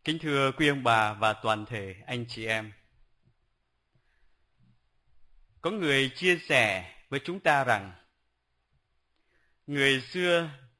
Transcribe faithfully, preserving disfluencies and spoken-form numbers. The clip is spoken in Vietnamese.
Kính thưa quý ông bà và toàn thể anh chị em. Có người chia sẻ với chúng ta rằng người xưa